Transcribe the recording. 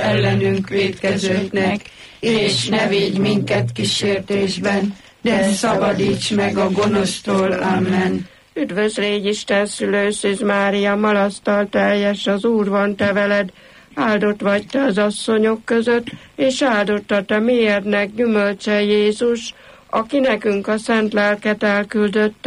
ellenünk vétkezőknek, és ne védj minket kísértésben, de szabadíts meg a gonosztól. Amen. Üdvözl légy Isten szülő, Szűz Mária, malasztal teljes, az Úr van te veled, áldott vagy te az asszonyok között, és áldott a te méhednek gyümölcse Jézus, aki nekünk a szent lelket elküldötte,